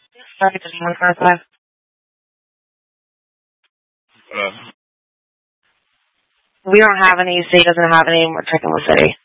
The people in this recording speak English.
Sorry, just 145. Uh, We don't have any. State doesn't have any. We're checking the city.